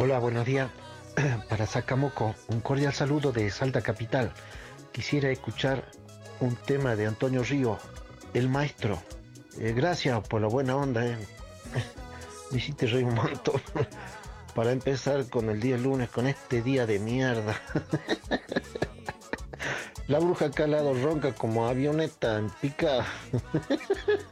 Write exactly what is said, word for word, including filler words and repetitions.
Hola, buenos días. Para Sacamoco, un cordial saludo de Salta Capital. Quisiera escuchar un tema de Antonio Río, El Maestro. Eh, gracias por la buena onda, eh. Me hiciste reír un montón. Para empezar con el día lunes, con este día de mierda. La bruja acá al lado ronca como avioneta en pica.